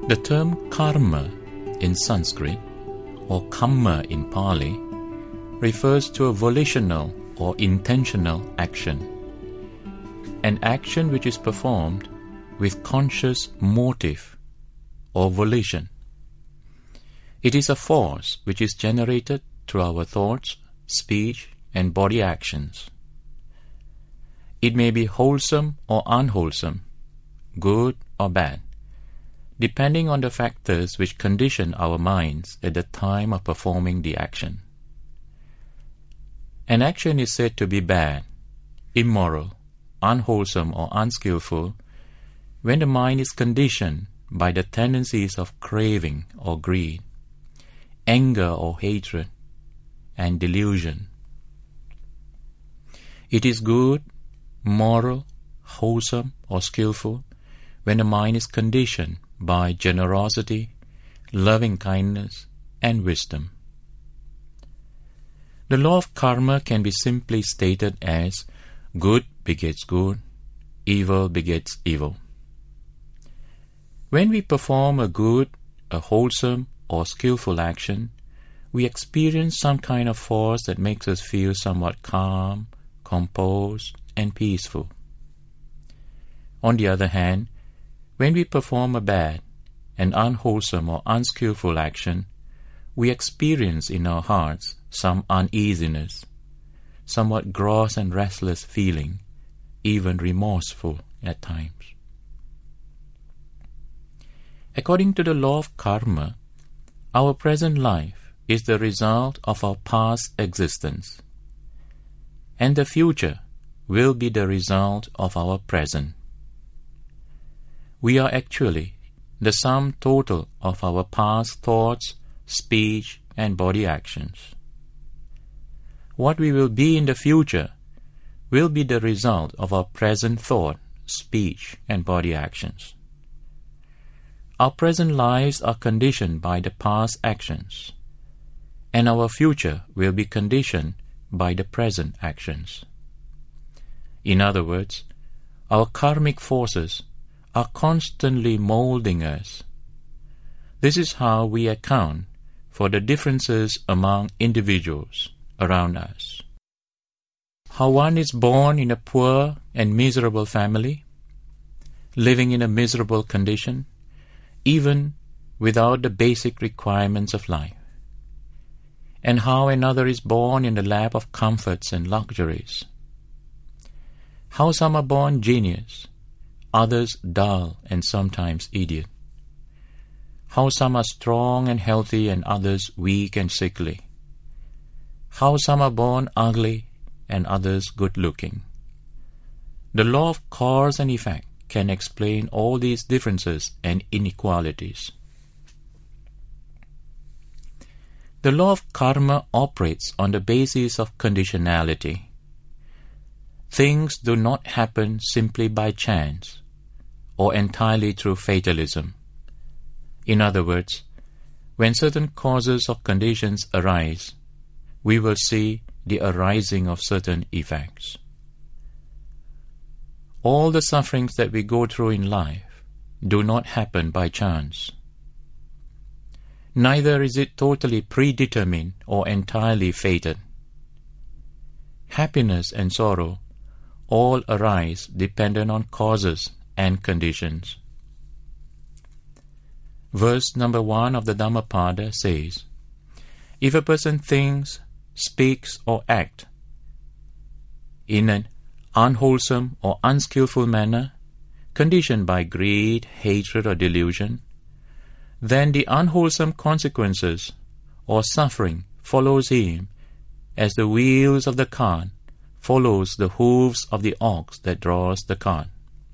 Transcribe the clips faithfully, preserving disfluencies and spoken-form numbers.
The term karma in Sanskrit or kamma in Pali refers to a volitional or intentional action, an action which is performed with conscious motive or volition. It is a force which is generated through our thoughts, speech, and body actions. It may be wholesome or unwholesome, good or bad, depending on the factors which condition our minds at the time of performing the action. An action is said to be bad, immoral, unwholesome, or unskillful when the mind is conditioned by the tendencies of craving or greed, anger or hatred, and delusion. It is good, moral, wholesome, or skillful when the mind is conditioned by generosity, loving kindness, and wisdom. The law of karma can be simply stated as good begets good, evil begets evil. When we perform a good, a wholesome, or skillful action, we experience some kind of force that makes us feel somewhat calm, composed, and peaceful. On the other hand, when we perform a bad, an unwholesome or unskillful action, we experience in our hearts some uneasiness, somewhat gross and restless feeling, even remorseful at times. According to the law of karma, our present life is the result of our past existence, and the future will be the result of our present. We are actually the sum total of our past thoughts, speech, and body actions. What we will be in the future will be the result of our present thought, speech, and body actions. Our present lives are conditioned by the past actions, and our future will be conditioned by the present actions. In other words, our karmic forces are constantly molding us. This is how we account for the differences among individuals around us. How one is born in a poor and miserable family, living in a miserable condition, even without the basic requirements of life, and how another is born in the lap of comforts and luxuries. How some are born genius, others dull and sometimes idiot. How some are strong and healthy and others weak and sickly. How some are born ugly and others good-looking. The law of cause and effect can explain all these differences and inequalities. The law of karma operates on the basis of conditionality. Things do not happen simply by chance or entirely through fatalism. In other words, when certain causes or conditions arise, we will see the arising of certain effects. All the sufferings that we go through in life do not happen by chance. Neither is it totally predetermined or entirely fated. Happiness and sorrow all arise dependent on causes and conditions. Verse number one of the Dhammapada says, if a person thinks, speaks, or acts in an unwholesome or unskillful manner, conditioned by greed, hatred, or delusion, then the unwholesome consequences or suffering follows him as the wheels of the cart follows the hooves of the ox that draws the cart.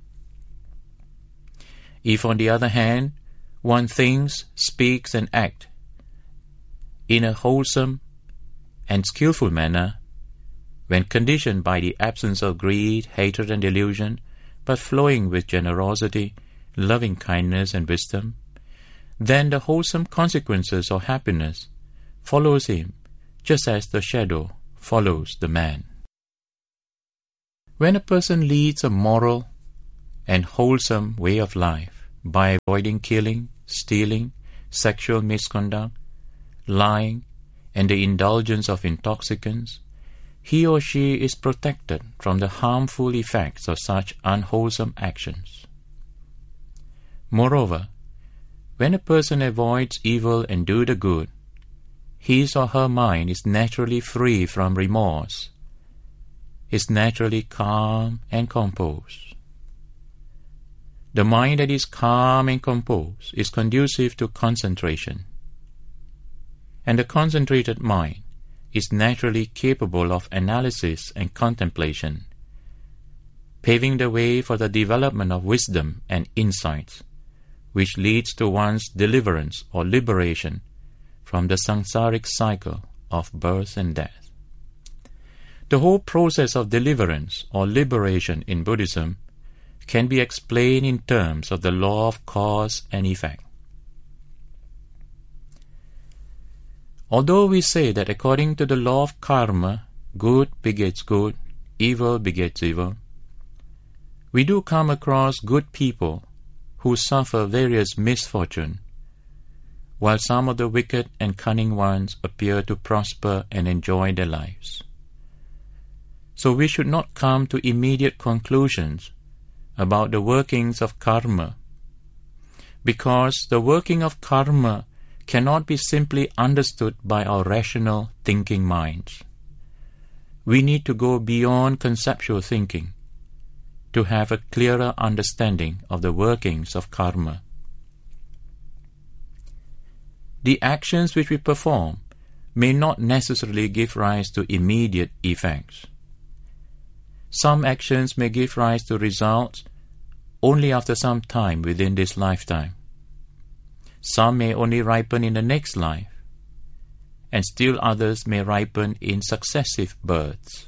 If, on the other hand, one thinks, speaks, and acts in a wholesome and skillful manner, when conditioned by the absence of greed, hatred, and delusion, but flowing with generosity, loving kindness, and wisdom, then the wholesome consequences or happiness follows him just as the shadow follows the man. When a person leads a moral and wholesome way of life by avoiding killing, stealing, sexual misconduct, lying, and the indulgence of intoxicants, he or she is protected from the harmful effects of such unwholesome actions. Moreover, when a person avoids evil and does the good, his or her mind is naturally free from remorse, is naturally calm and composed. The mind that is calm and composed is conducive to concentration, and the concentrated mind is naturally capable of analysis and contemplation, paving the way for the development of wisdom and insights, which leads to one's deliverance or liberation from the samsaric cycle of birth and death. The whole process of deliverance or liberation in Buddhism can be explained in terms of the law of cause and effect. Although we say that according to the law of karma, good begets good, evil begets evil, we do come across good people who suffer various misfortune, while some of the wicked and cunning ones appear to prosper and enjoy their lives. So we should not come to immediate conclusions about the workings of karma, because the working of karma cannot be simply understood by our rational thinking minds. We need to go beyond conceptual thinking to have a clearer understanding of the workings of karma. The actions which we perform may not necessarily give rise to immediate effects. Some actions may give rise to results only after some time within this lifetime. Some may only ripen in the next life, and still others may ripen in successive births.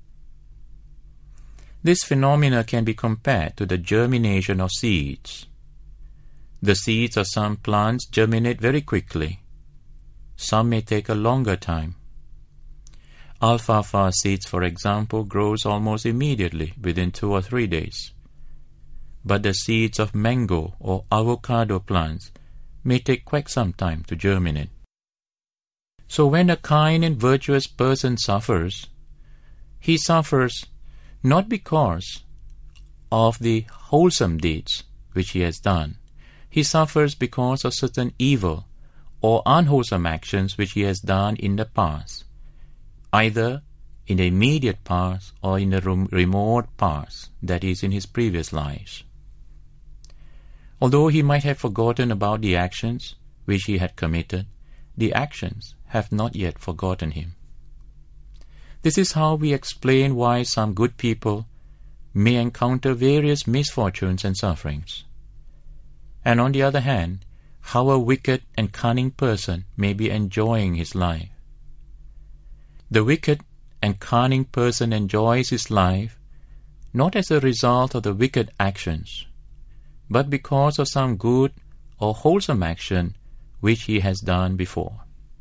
This phenomena can be compared to the germination of seeds. The seeds of some plants germinate very quickly. Some may take a longer time. Alfalfa seeds, for example, grows almost immediately within two or three days. But the seeds of mango or avocado plants may take quite some time to germinate. So when a kind and virtuous person suffers, he suffers not because of the wholesome deeds which he has done. He suffers because of certain evil or unwholesome actions which he has done in the past, either in the immediate past or in the remote past, that is, in his previous lives. Although he might have forgotten about the actions which he had committed, the actions have not yet forgotten him. This is how we explain why some good people may encounter various misfortunes and sufferings, and on the other hand, how a wicked and cunning person may be enjoying his life. The wicked and cunning person enjoys his life not as a result of the wicked actions, but because of some good or wholesome action which he has done before.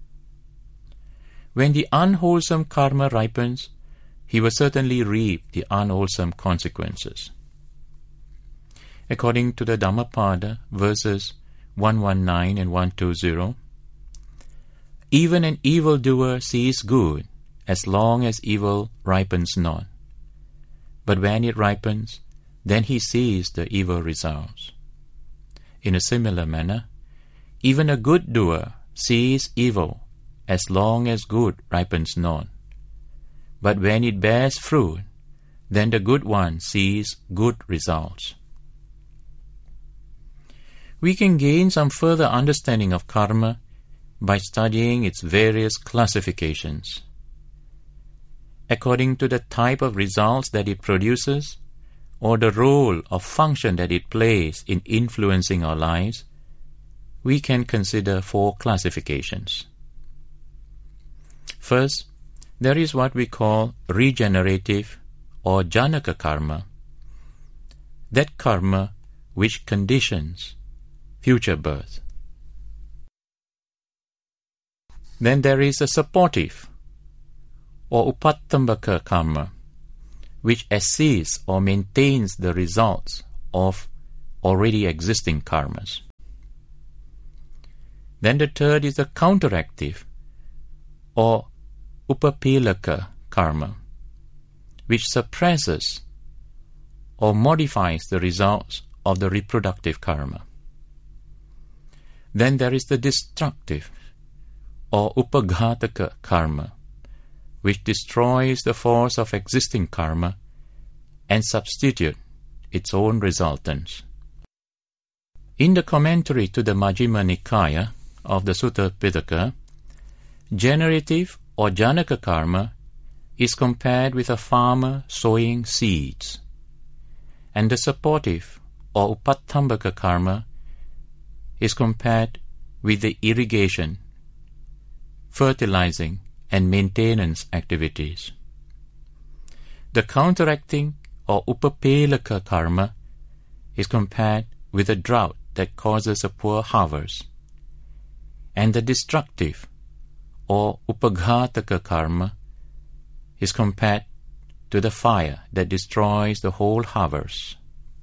When the unwholesome karma ripens, he will certainly reap the unwholesome consequences. According to the Dhammapada, verses one nineteen and one twenty, even an evildoer sees good as long as evil ripens not. But when it ripens, then he sees the evil results. In a similar manner, even a good doer sees evil as long as good ripens not. But when it bears fruit, then the good one sees good results. We can gain some further understanding of karma by studying its various classifications. According to the type of results that it produces, or the role or function that it plays in influencing our lives, we can consider four classifications. First, there is what we call regenerative or janaka karma, that karma which conditions future birth. Then there is a supportive or upattambaka karma, which assists or maintains the results of already existing karmas. Then the third is the counteractive or upapelaka karma, which suppresses or modifies the results of the reproductive karma. Then there is the destructive or upaghataka karma, which destroys the force of existing karma and substitute its own resultants. In the commentary to the Majjhima Nikaya of the Sutta Pitaka, generative or janaka karma is compared with a farmer sowing seeds, and the supportive or upattambaka karma is compared with the irrigation, fertilizing, and maintenance activities. The counteracting or upapelaka karma is compared with a drought that causes a poor harvest, and the destructive or upaghataka karma is compared to the fire that destroys the whole harvest.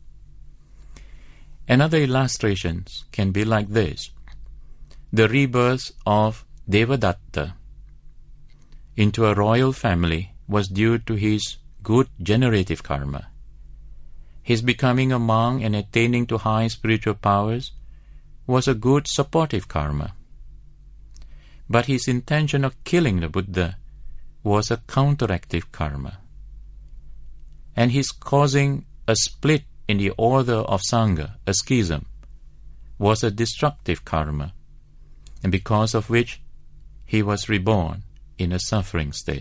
Another illustrations can be like this. The rebirth of Devadatta into a royal family was due to his good generative karma. His becoming a monk and attaining to high spiritual powers was a good supportive karma. But his intention of killing the Buddha was a counteractive karma. And his causing a split in the order of Sangha, a schism, was a destructive karma, and because of which he was reborn in a suffering state.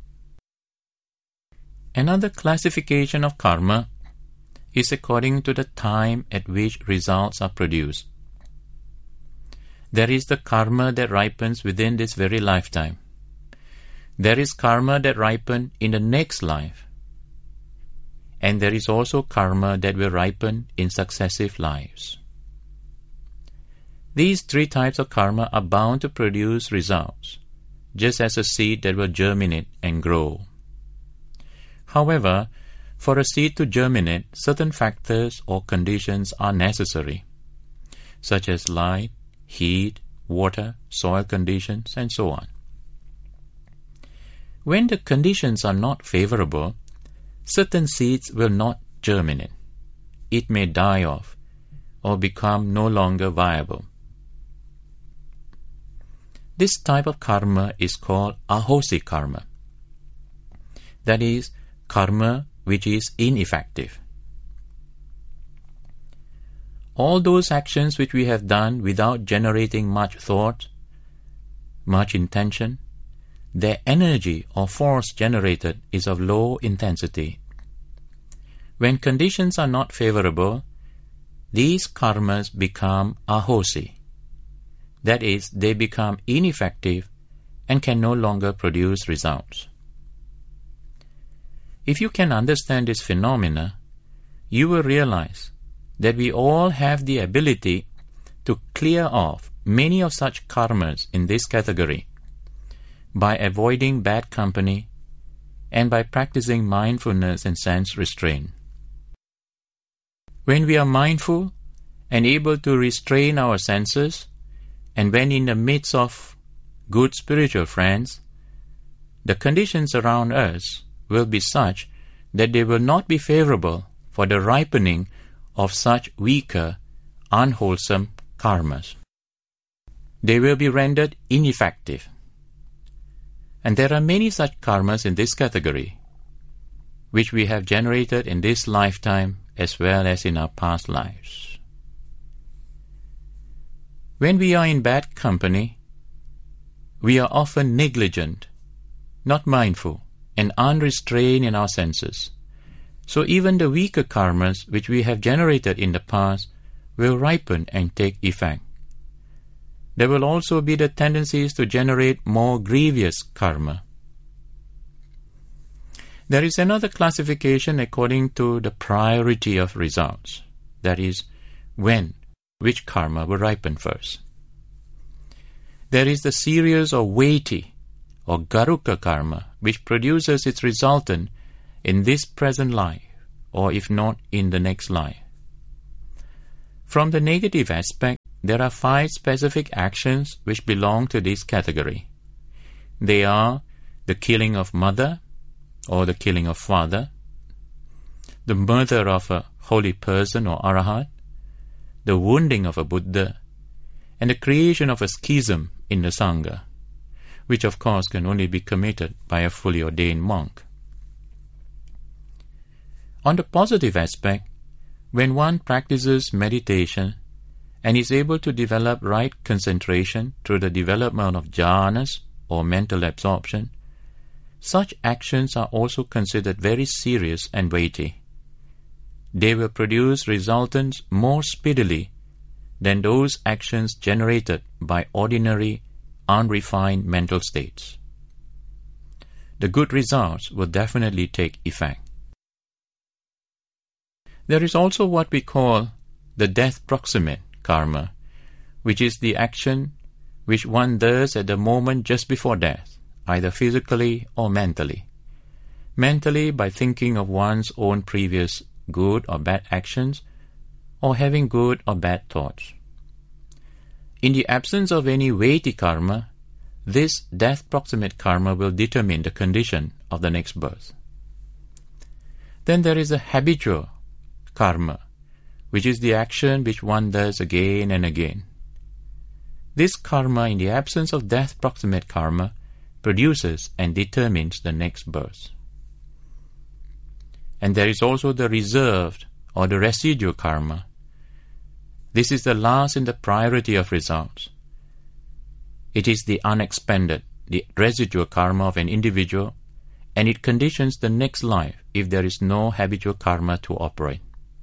Another classification of karma is according to the time at which results are produced. There is the karma that ripens within this very lifetime. There is karma that ripens in the next life. And there is also karma that will ripen in successive lives. These three types of karma are bound to produce results, just as a seed that will germinate and grow. However, for a seed to germinate, certain factors or conditions are necessary, such as light, heat, water, soil conditions, and so on. When the conditions are not favorable, certain seeds will not germinate. It may die off or become no longer viable. This type of karma is called ahosi karma. That is, karma which is ineffective. All those actions which we have done without generating much thought, much intention, their energy or force generated is of low intensity. When conditions are not favorable, these karmas become ahosi. That is, they become ineffective and can no longer produce results. If you can understand this phenomena, you will realize that we all have the ability to clear off many of such karmas in this category by avoiding bad company and by practicing mindfulness and sense restraint. When we are mindful and able to restrain our senses, and when in the midst of good spiritual friends, the conditions around us will be such that they will not be favorable for the ripening of such weaker, unwholesome karmas. They will be rendered ineffective. And there are many such karmas in this category, which we have generated in this lifetime as well as in our past lives. When we are in bad company, we are often negligent, not mindful, and unrestrained in our senses. So even the weaker karmas which we have generated in the past will ripen and take effect. There will also be the tendencies to generate more grievous karma. There is another classification according to the priority of results. That is, when, which karma will ripen first. There is the serious or weighty or garuka karma, which produces its resultant in this present life, or if not, in the next life. From the negative aspect, there are five specific actions which belong to this category. They are the killing of mother or the killing of father, the murder of a holy person or arahat, the wounding of a Buddha, and the creation of a schism in the Sangha, which of course can only be committed by a fully ordained monk. On the positive aspect, when one practices meditation and is able to develop right concentration through the development of jhanas or mental absorption, such actions are also considered very serious and weighty. They will produce resultants more speedily than those actions generated by ordinary, unrefined mental states. The good results will definitely take effect. There is also what we call the death proximate karma, which is the action which one does at the moment just before death, either physically or mentally. Mentally by thinking of one's own previous good or bad actions, or having good or bad thoughts. In the absence of any weighty karma, this death proximate karma will determine the condition of the next birth. Then there is a habitual karma, which is the action which one does again and again. This karma, in the absence of death proximate karma, produces and determines the next birth. And there is also the reserved or the residual karma. This is the last in the priority of results. It is the unexpended, the residual karma of an individual, and it conditions the next life if there is no habitual karma to operate.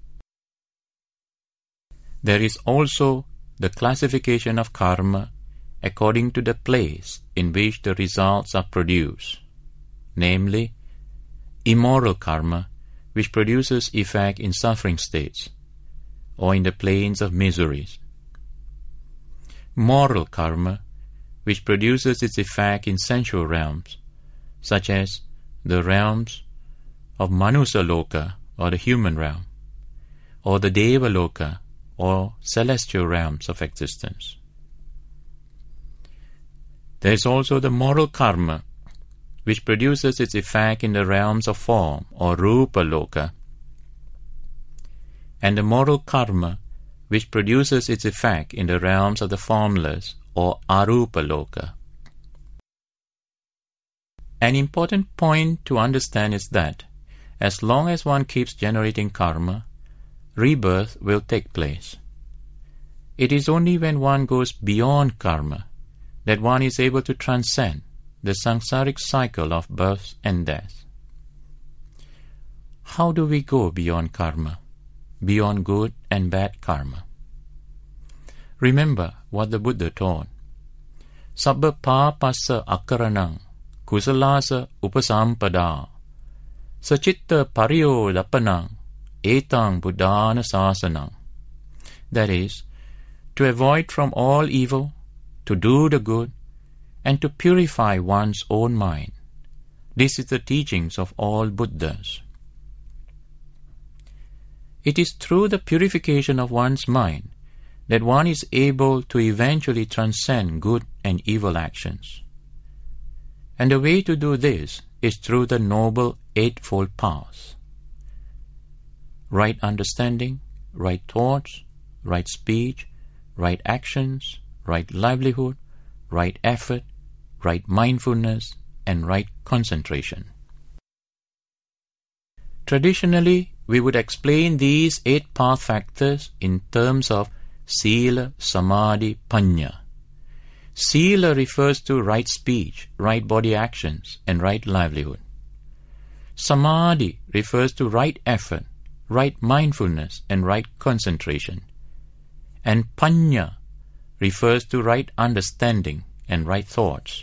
There is also the classification of karma according to the place in which the results are produced, namely, immoral karma, which produces effect in suffering states, or in the planes of miseries. Moral karma, which produces its effect in sensual realms, such as the realms of Manusaloka, or the human realm, or the Devaloka, or celestial realms of existence. There is also the moral karma, which produces its effect in the realms of form, or Rupa Loka, and the moral karma, which produces its effect in the realms of the formless, or Arupa Loka. An important point to understand is that, as long as one keeps generating karma, rebirth will take place. It is only when one goes beyond karma that one is able to transcend the samsaric cycle of birth and death. How do we go beyond karma, beyond good and bad karma? Remember what the Buddha taught. Sabba pāpassa akaranang kusalasa upasampada sacitta pariyo lapanang etang buddhana sasanang. That is, to avoid from all evil, to do the good, and to purify one's own mind. This is the teachings of all Buddhas. It is through the purification of one's mind that one is able to eventually transcend good and evil actions. And the way to do this is through the Noble Eightfold Path. Right understanding, right thoughts, right speech, right actions, right livelihood, right effort, right mindfulness, and right concentration. Traditionally, we would explain these eight path factors in terms of Sila, Samadhi, Panya. Sila refers to right speech, right body actions, and right livelihood. Samadhi refers to right effort, right mindfulness, and right concentration. And Panya refers to right understanding and right thoughts.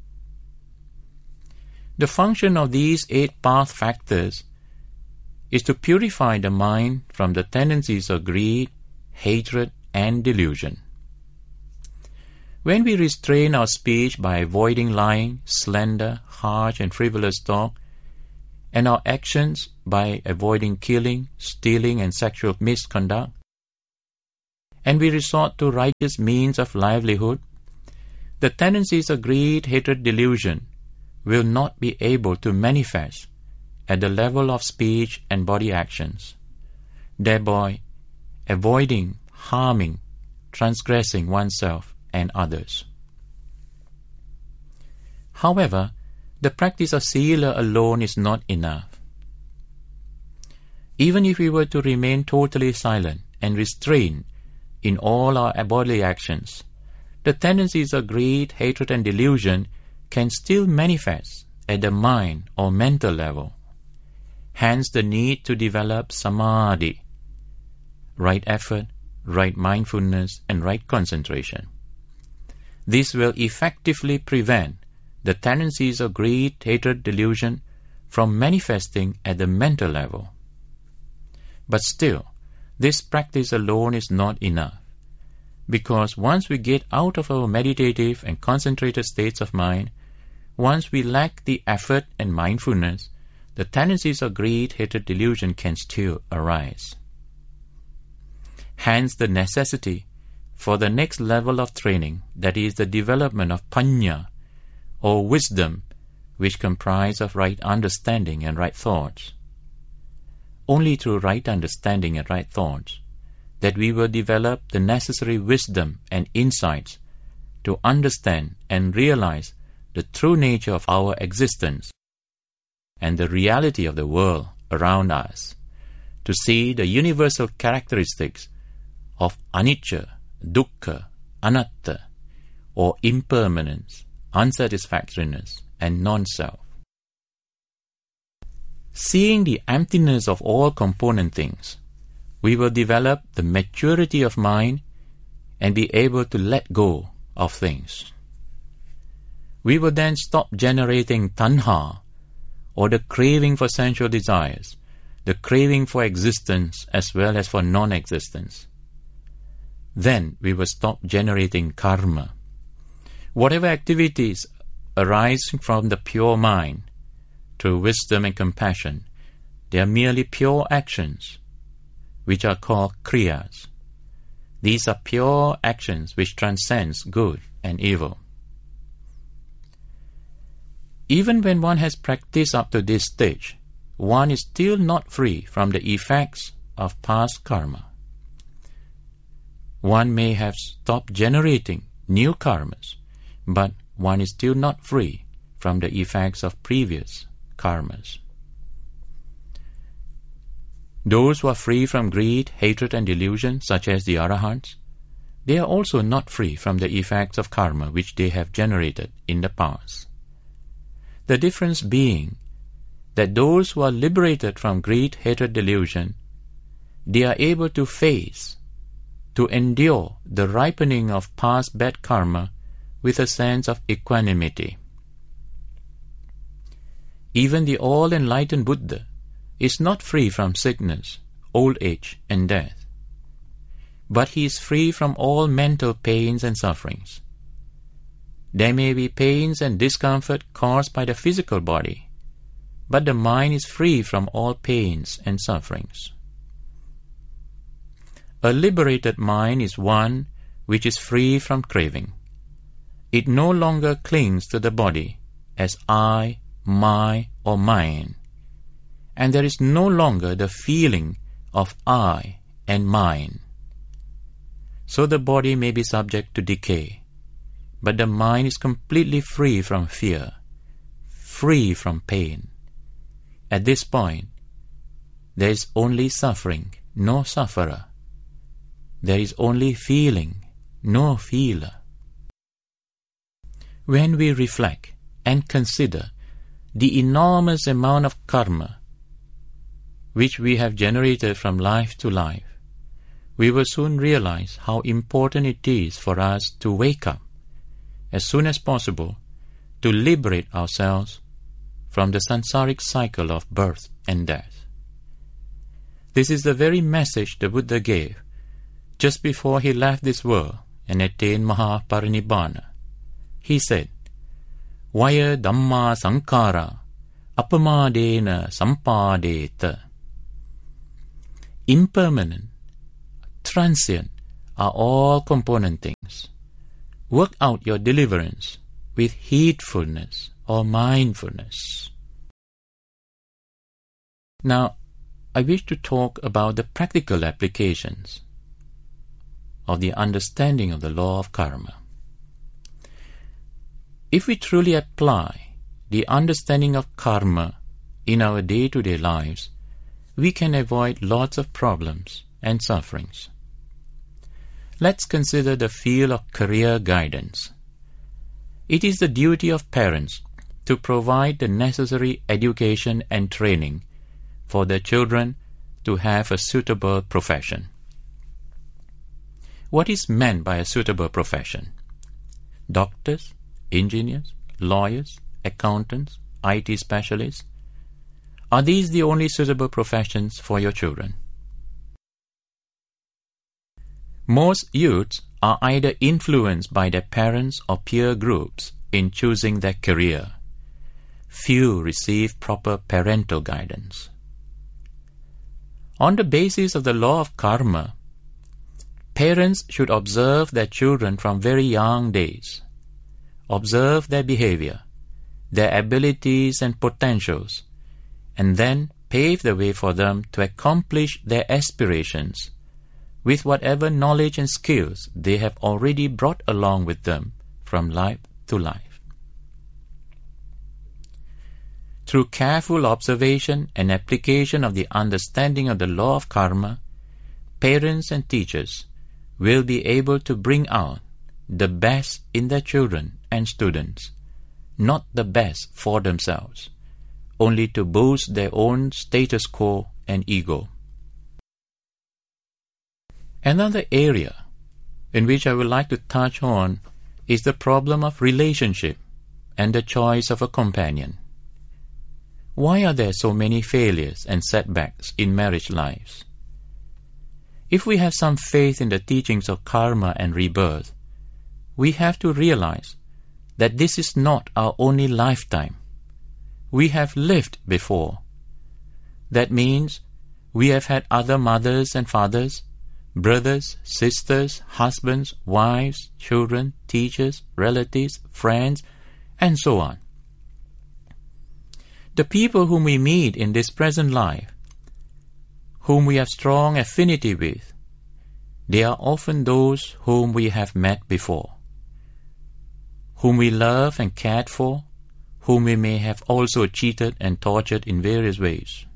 The function of these eight path factors is to purify the mind from the tendencies of greed, hatred, and delusion. When we restrain our speech by avoiding lying, slander, harsh and frivolous talk, and our actions by avoiding killing, stealing, and sexual misconduct, and we resort to righteous means of livelihood, the tendencies of greed, hatred, delusion will not be able to manifest at the level of speech and body actions, thereby avoiding harming, transgressing oneself and others. However, the practice of sila alone is not enough. Even if we were to remain totally silent and restrained in all our bodily actions, the tendencies of greed, hatred, and delusion can still manifest at the mind or mental level. Hence the need to develop samadhi, right effort, right mindfulness, and right concentration. This will effectively prevent the tendencies of greed, hatred, delusion from manifesting at the mental level. But still, this practice alone is not enough, because once we get out of our meditative and concentrated states of mind, once we lack the effort and mindfulness, the tendencies of greed, hatred, delusion can still arise. Hence the necessity for the next level of training, that is the development of panya, or wisdom, which comprise of right understanding and right thoughts. Only through right understanding and right thoughts that we will develop the necessary wisdom and insights to understand and realize the true nature of our existence and the reality of the world around us, to see the universal characteristics of anicca, dukkha, anatta, or impermanence, unsatisfactoriness, and non-self. Seeing the emptiness of all component things, we will develop the maturity of mind and be able to let go of things. We will then stop generating tanha, or the craving for sensual desires, the craving for existence as well as for non-existence. Then we will stop generating karma. Whatever activities arising from the pure mind, through wisdom and compassion, they are merely pure actions, which are called kriyas. These are pure actions which transcends good and evil. Even when one has practiced up to this stage, one is still not free from the effects of past karma. One may have stopped generating new karmas, but one is still not free from the effects of previous karmas. Those who are free from greed, hatred, and delusion, such as the arahants, they are also not free from the effects of karma which they have generated in the past. The difference being that those who are liberated from greed, hatred, delusion, they are able to face, to endure the ripening of past bad karma with a sense of equanimity. Even the all-enlightened Buddha is not free from sickness, old age, and death, but he is free from all mental pains and sufferings. There may be pains and discomfort caused by the physical body, but the mind is free from all pains and sufferings. A liberated mind is one which is free from craving. It no longer clings to the body as I, my, or mine, and there is no longer the feeling of I and mine. So the body may be subject to decay, but the mind is completely free from fear, free from pain. At this point, there is only suffering, no sufferer. There is only feeling, no feeler. When we reflect and consider the enormous amount of karma which we have generated from life to life, we will soon realize how important it is for us to wake up as soon as possible to liberate ourselves from the sansaric cycle of birth and death. This is the very message the Buddha gave just before he left this world and attained Mahaparinibbana. He said, Vaya Dhamma Sankara Apamadena Sampadeta. Impermanent, transient, are all component things. Work out your deliverance with heedfulness or mindfulness. Now, I wish to talk about the practical applications of the understanding of the law of karma. If we truly apply the understanding of karma in our day-to-day lives, we can avoid lots of problems and sufferings. Let's consider the field of career guidance. It is the duty of parents to provide the necessary education and training for their children to have a suitable profession. What is meant by a suitable profession? Doctors, engineers, lawyers, accountants, I T specialists? Are these the only suitable professions for your children? Most youths are either influenced by their parents or peer groups in choosing their career. Few receive proper parental guidance. On the basis of the law of karma, parents should observe their children from very young days. Observe their behavior, their abilities and potentials, and then pave the way for them to accomplish their aspirations with whatever knowledge and skills they have already brought along with them from life to life. Through careful observation and application of the understanding of the law of karma, parents and teachers will be able to bring out the best in their children and students, not the best for themselves, only to boost their own status quo and ego. Another area in which I would like to touch on is the problem of relationship and the choice of a companion. Why are there so many failures and setbacks in marriage lives? If we have some faith in the teachings of karma and rebirth, we have to realize that this is not our only lifetime. We have lived before. That means we have had other mothers and fathers, brothers, sisters, husbands, wives, children, teachers, relatives, friends, and so on. The people whom we meet in this present life, whom we have strong affinity with, they are often those whom we have met before, whom we love and cared for, whom we may have also cheated and tortured in various ways.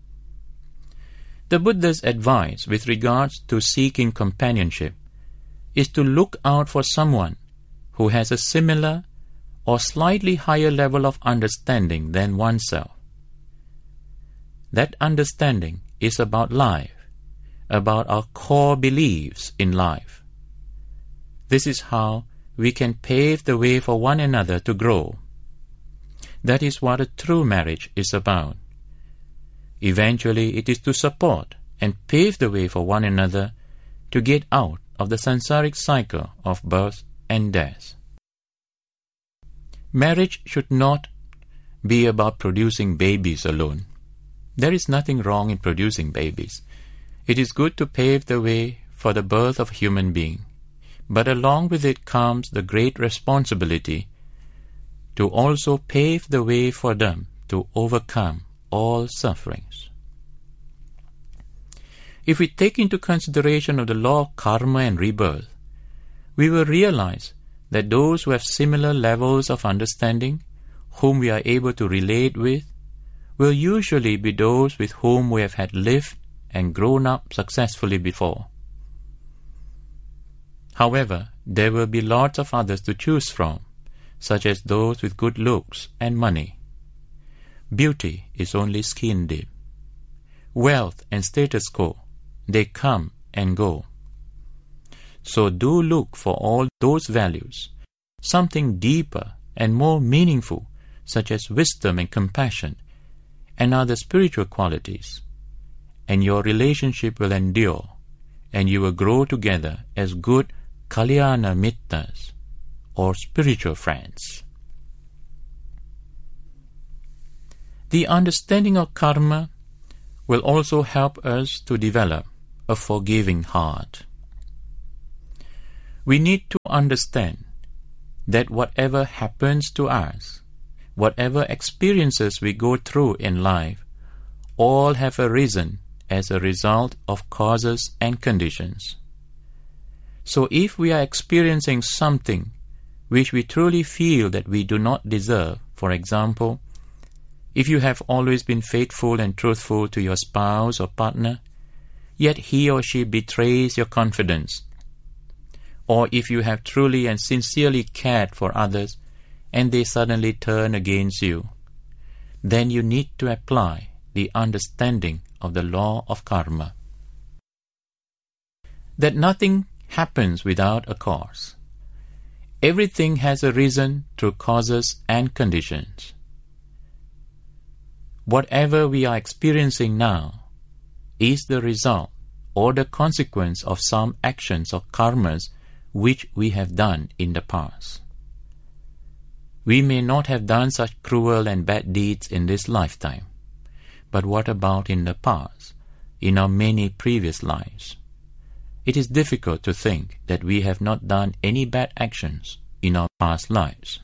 The Buddha's advice with regards to seeking companionship is to look out for someone who has a similar or slightly higher level of understanding than oneself. That understanding is about life, about our core beliefs in life. This is how we can pave the way for one another to grow. That is what a true marriage is about. Eventually, it is to support and pave the way for one another to get out of the samsaric cycle of birth and death. Marriage should not be about producing babies alone. There is nothing wrong in producing babies. It is good to pave the way for the birth of a human being, but along with it comes the great responsibility to also pave the way for them to overcome all sufferings. If we take into consideration of the law of karma and rebirth, we will realize that those who have similar levels of understanding, whom we are able to relate with, will usually be those with whom we have had lived and grown up successfully before. However, there will be lots of others to choose from, such as those with good looks and money. Beauty is only skin deep. Wealth and status quo, they come and go. So do look for all those values, something deeper and more meaningful, such as wisdom and compassion, and other spiritual qualities, and your relationship will endure, and you will grow together as good kalyana mittas, or spiritual friends. The understanding of karma will also help us to develop a forgiving heart. We need to understand that whatever happens to us, whatever experiences we go through in life, all have arisen as a result of causes and conditions. So if we are experiencing something which we truly feel that we do not deserve, for example, if you have always been faithful and truthful to your spouse or partner, yet he or she betrays your confidence, or if you have truly and sincerely cared for others and they suddenly turn against you, then you need to apply the understanding of the law of karma. That nothing happens without a cause. Everything has a reason through causes and conditions. Whatever we are experiencing now is the result or the consequence of some actions or karmas which we have done in the past. We may not have done such cruel and bad deeds in this lifetime, but what about in the past, in our many previous lives? It is difficult to think that we have not done any bad actions in our past lives.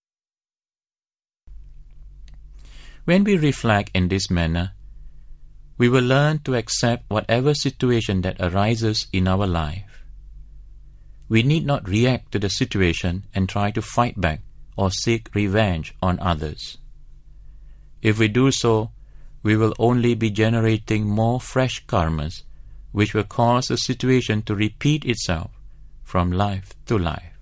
When we reflect in this manner, we will learn to accept whatever situation that arises in our life. We need not react to the situation and try to fight back or seek revenge on others. If we do so, we will only be generating more fresh karmas, which will cause the situation to repeat itself from life to life.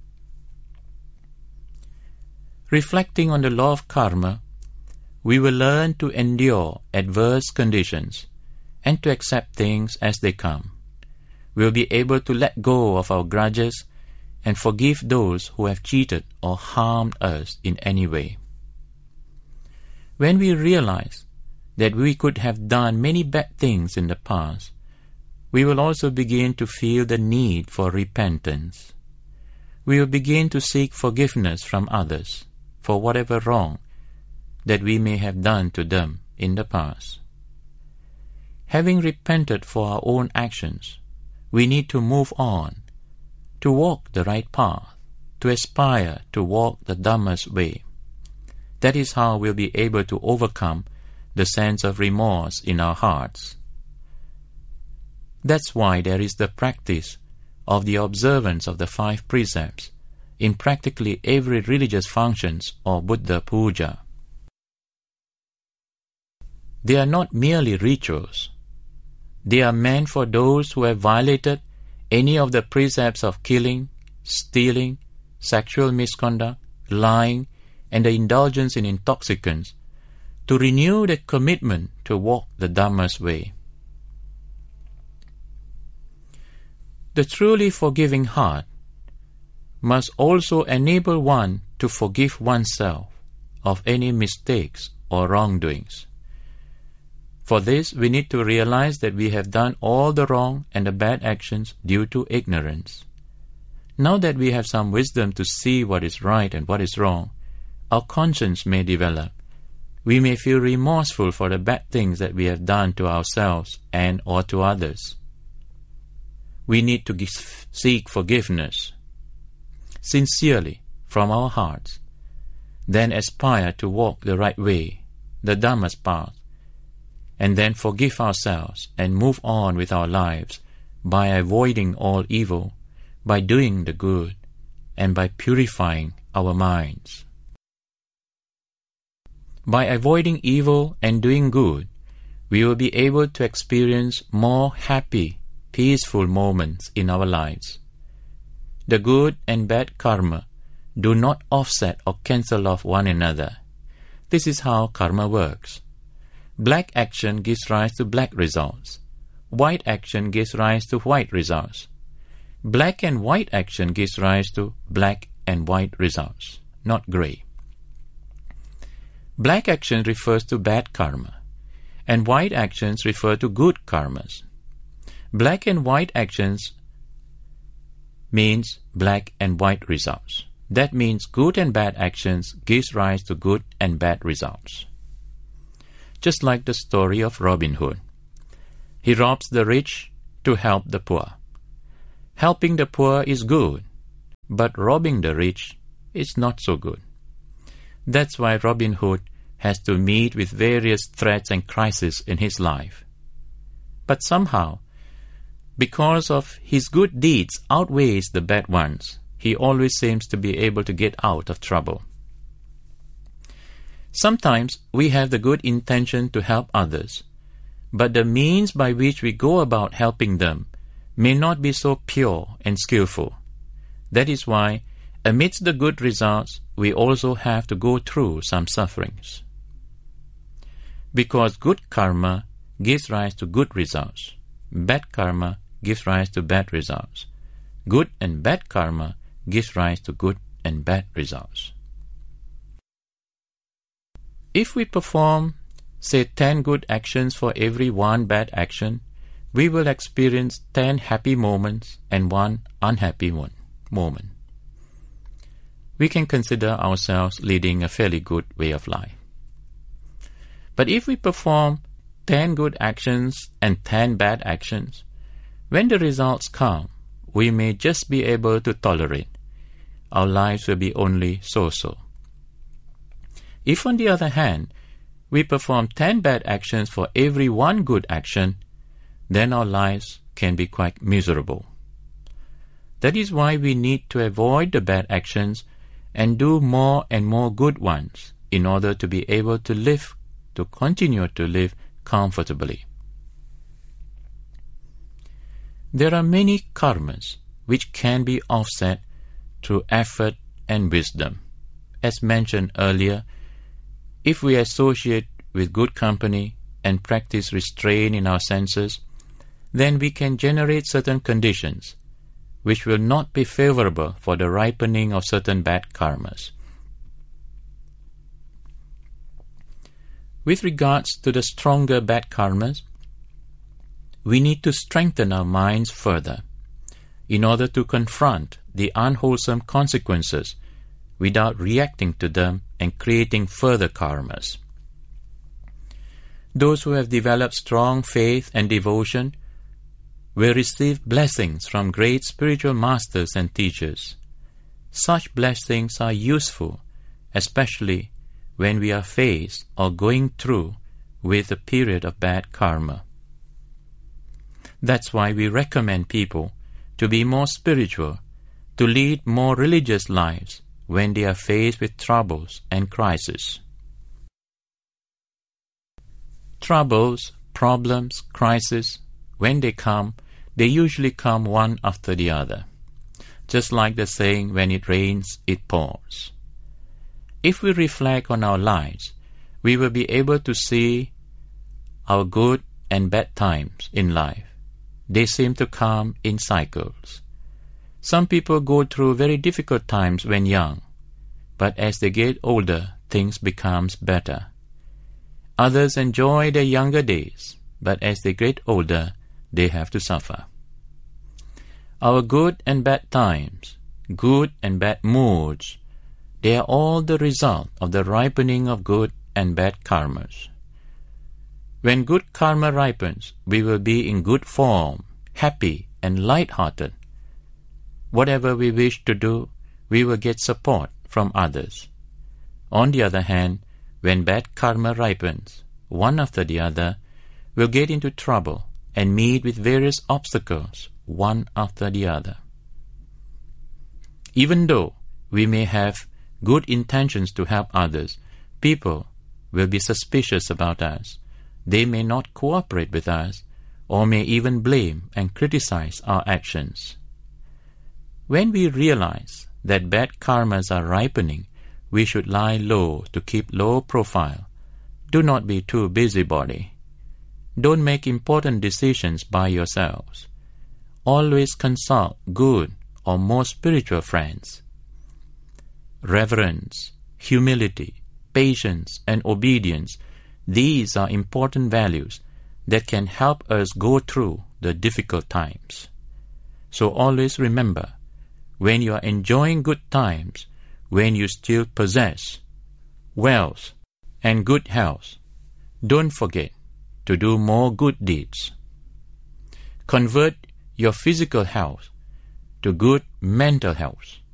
Reflecting on the law of karma, we will learn to endure adverse conditions and to accept things as they come. We will be able to let go of our grudges and forgive those who have cheated or harmed us in any way. When we realize that we could have done many bad things in the past, we will also begin to feel the need for repentance. We will begin to seek forgiveness from others for whatever wrong that we may have done to them in the past. Having repented for our own actions, we need to move on, to walk the right path, to aspire to walk the Dhamma's way. That is how we'll be able to overcome the sense of remorse in our hearts. That's why there is the practice of the observance of the five precepts in practically every religious functions or Buddha puja. They are not merely rituals. They are meant for those who have violated any of the precepts of killing, stealing, sexual misconduct, lying, and the indulgence in intoxicants, to renew their commitment to walk the Dhamma's way. The truly forgiving heart must also enable one to forgive oneself of any mistakes or wrongdoings. For this, we need to realize that we have done all the wrong and the bad actions due to ignorance. Now that we have some wisdom to see what is right and what is wrong, our conscience may develop. We may feel remorseful for the bad things that we have done to ourselves and or to others. We need to give, seek forgiveness sincerely from our hearts, then aspire to walk the right way, the Dhamma's path, and then forgive ourselves and move on with our lives by avoiding all evil, by doing the good, and by purifying our minds. By avoiding evil and doing good, we will be able to experience more happy, peaceful moments in our lives. The good and bad karma do not offset or cancel off one another. This is how karma works. Black action gives rise to black results. White action gives rise to white results. Black and white action gives rise to black and white results, not grey. Black action refers to bad karma, and white actions refer to good karmas. Black and white actions means black and white results. That means good and bad actions gives rise to good and bad results. Just like the story of Robin Hood. He robs the rich to help the poor. Helping the poor is good, but robbing the rich is not so good. That's why Robin Hood has to meet with various threats and crises in his life. But somehow, because of his good deeds outweighs the bad ones, he always seems to be able to get out of trouble. Sometimes we have the good intention to help others, but the means by which we go about helping them may not be so pure and skillful. That is why, amidst the good results, we also have to go through some sufferings. Because good karma gives rise to good results, bad karma gives rise to bad results. Good and bad karma gives rise to good and bad results. If we perform, say, ten good actions for every one bad action, we will experience ten happy moments and one unhappy one moment. We can consider ourselves leading a fairly good way of life. But if we perform ten good actions and ten bad actions, when the results come, we may just be able to tolerate. Our lives will be only so-so. If, on the other hand, we perform ten bad actions for every one good action, then our lives can be quite miserable. That is why we need to avoid the bad actions and do more and more good ones in order to be able to live, to continue to live comfortably. There are many karmas which can be offset through effort and wisdom. As mentioned earlier, if we associate with good company and practice restraint in our senses, then we can generate certain conditions which will not be favorable for the ripening of certain bad karmas. With regards to the stronger bad karmas, we need to strengthen our minds further in order to confront the unwholesome consequences without reacting to them and creating further karmas. Those who have developed strong faith and devotion will receive blessings from great spiritual masters and teachers. Such blessings are useful, especially when we are faced or going through with a period of bad karma. That's why we recommend people to be more spiritual, to lead more religious lives when they are faced with troubles and crises. Troubles, problems, crises, when they come, they usually come one after the other. Just like the saying, when it rains, it pours. If we reflect on our lives, we will be able to see our good and bad times in life. They seem to come in cycles. Some people go through very difficult times when young, but as they get older, things become better. Others enjoy their younger days, but as they get older, they have to suffer. Our good and bad times, good and bad moods, they are all the result of the ripening of good and bad karmas. When good karma ripens, we will be in good form, happy and light-hearted. Whatever we wish to do, we will get support from others. On the other hand, when bad karma ripens, one after the other will get into trouble and meet with various obstacles, one after the other. Even though we may have good intentions to help others, people will be suspicious about us. They may not cooperate with us, or may even blame and criticize our actions. When we realize that bad karmas are ripening, we should lie low to keep low profile. Do not be too busybody. Don't make important decisions by yourselves. Always consult good or more spiritual friends. Reverence, humility, patience, and obedience, these are important values that can help us go through the difficult times. So always remember, when you are enjoying good times, when you still possess wealth and good health, don't forget to do more good deeds. Convert your physical health to good mental health.